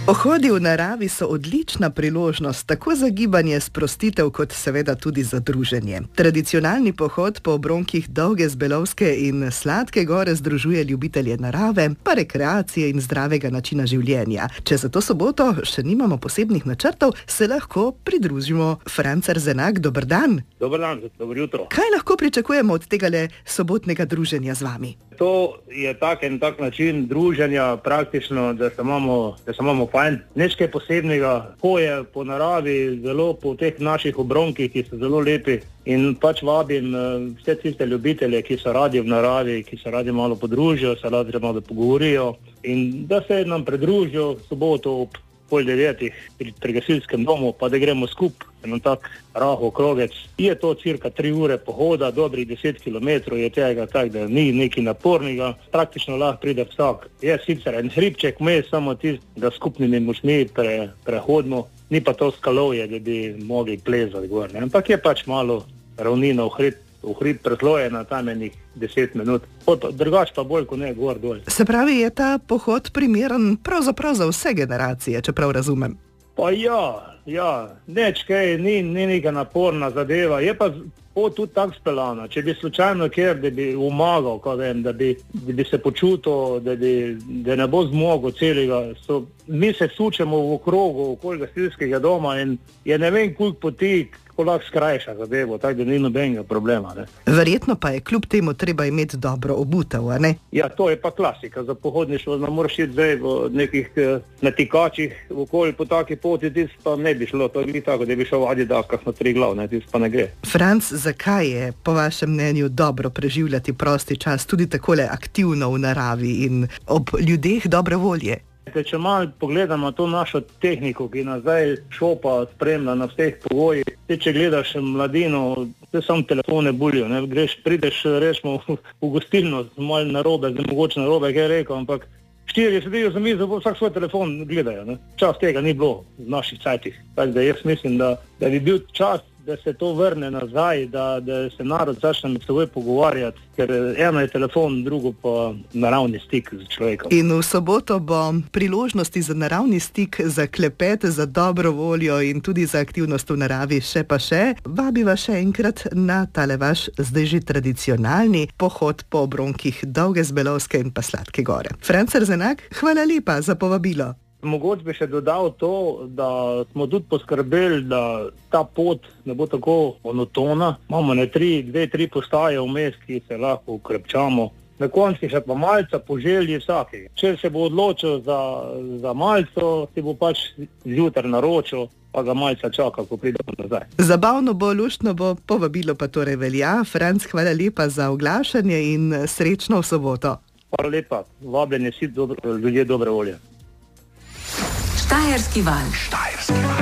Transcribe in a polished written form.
Pohodi v naravi so odlična priložnost tako za gibanje, sprostitev, kot seveda tudi za druženje. Tradicionalni pohod po obronkih Dolge Zbelovske in Sladke gore združuje ljubitelje narave, pa rekreacije in zdravega načina življenja. Če za to soboto še nimamo posebnih načrtov, se lahko pridružimo. Franc Arzenak, dober dan. Dober dan, dobro jutro. Kaj lahko pričakujemo od tegale sobotnega druženja z vami? To je tak način druženja praktično, da se imamo fajn. Nič kaj posebnega, hoje po naravi, zelo po teh naših obronkih, ki so zelo lepi. In pač vabim vse tiste ljubitelje, ki so radi v naravi, ki se radi malo podružijo, se radi malo pogovorijo. In da se nam pridružijo soboto ob 8:30 pri gasilskem domu, pa da gremo skupaj na tak rahel krogec. Je to cirka 3 ure pohoda, dobrih 10 km je tega, tak da ni nekaj napornega, praktično lahko pride vsak. Je sicer en hribček, me samo tisti, da skupnimi močmi prehodimo, ni pa to skalovje, da bi mogli plezati gor, ne? Ampak je pač malo ravnina v hrib prezlojena, tam je 10 minut. Drugač pa bolj kot ne gor dol. Se pravi, je ta pohod primeren pravzaprav za vse generacije, čeprav razumem? Pa ja, neč kaj, ni neka naporna zadeva, je pa pot tudi tako speljana. Če bi slučajno kjer, da bi umagal, da bi se počutil, da ne bo zmogel celega. Mi se sučemo v okrogu okoli gasilskega doma in je ne vem koliko poti, ko lahko skrajša zadevo, tako da ni nobenega problema. Ne. Verjetno pa je kljub temu treba imeti dobro obutev, a ne? Ja, to je pa klasika. Za pohodništvo ne moreš iti zdaj v nekih natikačih okoli po taki poti, tisto pa ne bi šlo. To je tako, da bi šel v Adidaskah na Triglav, ne, tisto pa ne gre. Franc, zakaj je po vašem mnenju dobro preživljati prosti čas tudi takole aktivno v naravi in ob ljudeh dobre volje? Če malo pogledamo to našo tehniko, ki nas zdaj šopa spremlja na vseh pogojih, če gledaš mladino, te samo telefone bulijo, ne, prideš rečemo v gostilno, malo narobe, zdaj mogoče narobe, kaj je rekel, ampak 4 sedijo za mizo, vsak svoj telefon gledajo, ne. Čas tega ni bilo v naših cajtih, tako da jaz mislim, da bi bil čas, da se to vrne nazaj, da se narod začne med seboj pogovarjati, ker eno je telefon, drugo pa naravni stik z človekom. In v soboto bo priložnosti za naravni stik, za klepet, za dobro voljo in tudi za aktivnost v naravi še pa še. Vabiva še enkrat na tale vaš zdaj že tradicionalni pohod po obronkih Dolge Zbelovske in pa Sladke gore. Franc Arzenak, hvala lepa za povabilo. Mogoče bi še dodal to, da smo tudi poskrbeli, da ta pot ne bo tako monotona. Imamo 2-3 postaje vmes, ki se lahko ukrepčamo. Na koncu še pa malca po želji vsakega. Če se bo odločil za malco, si bo pač zjutraj naročil, pa ga malca čaka, ko pride nazaj. Zabavno bo, luštno bo, povabilo pa torej velja. Franc, hvala lepa za oglašanje in srečno v soboto. Hvala lepa, vabljeni vsi ljudje dobre volje. Štajerski val.